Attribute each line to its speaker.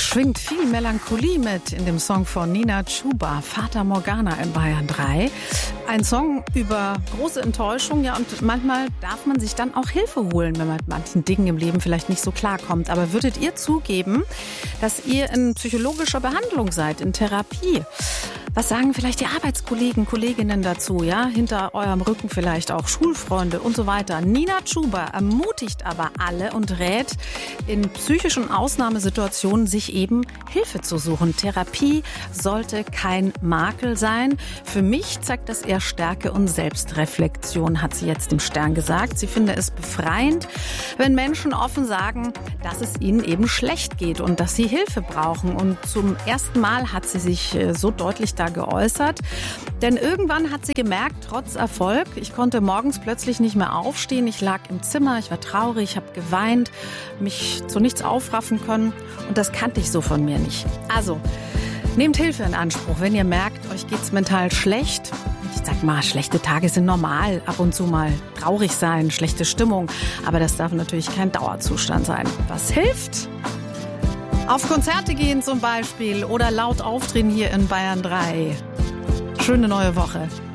Speaker 1: schwingt viel Melancholie mit in dem Song von Nina Chuba, Fata Morgana in Bayern 3. Ein Song über große Enttäuschung, ja, und manchmal darf man sich dann auch Hilfe holen, wenn man mit manchen Dingen im Leben vielleicht nicht so klarkommt. Aber würdet ihr zugeben, dass ihr in psychologischer Behandlung seid, in Therapie? Was sagen vielleicht die Arbeitskollegen, Kolleginnen dazu, ja? Hinter eurem Rücken vielleicht auch Schulfreunde und so weiter. Nina Chuba ermutigt aber alle und rät, in psychischen Ausnahmesituationen sich eben Hilfe zu suchen. Therapie sollte kein Makel sein. Für mich zeigt das eher Stärke und Selbstreflexion, hat sie jetzt im Stern gesagt. Sie finde es befreiend, wenn Menschen offen sagen, dass es ihnen eben schlecht geht und dass sie Hilfe brauchen. Und zum ersten Mal hat sie sich so deutlich da geäußert. Denn irgendwann hat sie gemerkt, trotz Erfolg, ich konnte morgens plötzlich nicht mehr aufstehen. Ich lag im Zimmer, ich war traurig, habe geweint, mich zu nichts aufraffen können. Und das kannte ich so von mir nicht. Also, nehmt Hilfe in Anspruch, wenn ihr merkt, euch geht's mental schlecht. Ich sag mal, schlechte Tage sind normal. Ab und zu mal traurig sein, schlechte Stimmung. Aber das darf natürlich kein Dauerzustand sein. Was hilft? Auf Konzerte gehen zum Beispiel oder laut auftreten hier in Bayern 3. Schöne neue Woche.